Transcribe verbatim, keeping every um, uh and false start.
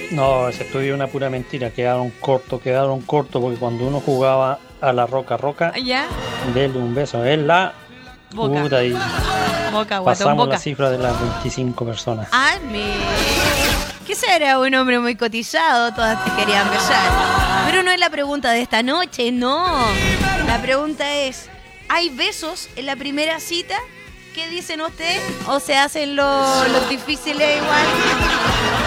No, ese estudio es una pura mentira. Quedaron cortos, quedaron cortos porque cuando uno jugaba a la roca roca, ¿Ya? dele un beso en la Boca. puta y Boca, guatón, pasamos boca. la cifra de las veinticinco personas. Ah, mi... ¿Qué será? Un hombre muy cotizado, todas te querían besar. Pero no es la pregunta de esta noche, no. La pregunta es, ¿hay besos en la primera cita? ¿Qué dicen ustedes? ¿O se hacen los, los difíciles igual?